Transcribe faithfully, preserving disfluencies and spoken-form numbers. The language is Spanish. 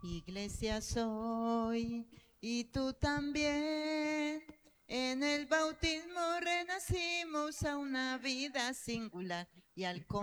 Iglesia soy y tú también. En el bautismo renacimos a una vida singular y al